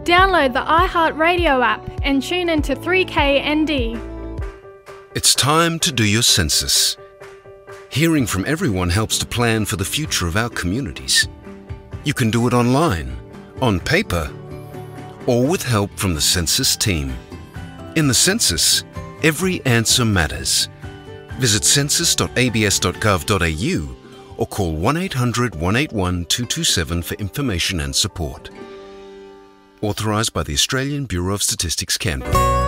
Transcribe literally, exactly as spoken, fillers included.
Download the iHeartRadio app and tune into three K N D. It's time to do your census. Hearing from everyone helps to plan for the future of our communities. You can do it online, on paper, or with help from the census team. In the census, every answer matters. Visit census dot a b s dot gov dot a u or call one eight hundred, one eight one, two two seven for information and support. Authorised by the Australian Bureau of Statistics, Canberra.